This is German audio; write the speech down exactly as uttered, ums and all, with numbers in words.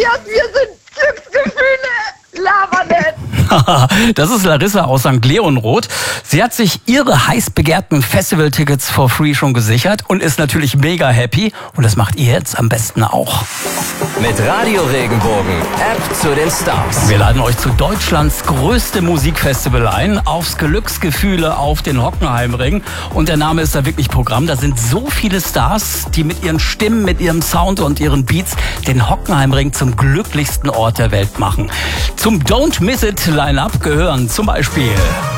Matthias, wir sind Glücksgefühle. Lava nicht. Das ist Larissa aus Sankt Leonroth. Sie hat sich ihre heiß begehrten Festival-Tickets for free schon gesichert und ist natürlich mega happy. Und das macht ihr jetzt am besten auch. Mit Radio Regenbogen, App zu den Stars. Wir laden euch zu Deutschlands größte Musikfestival ein, aufs Glücksgefühle auf den Hockenheimring. Und der Name ist da wirklich Programm. Da sind so viele Stars, die mit ihren Stimmen, mit ihrem Sound und ihren Beats den Hockenheimring zum glücklichsten Ort der Welt machen. Zum Don't Miss It Line-Up gehören zum Beispiel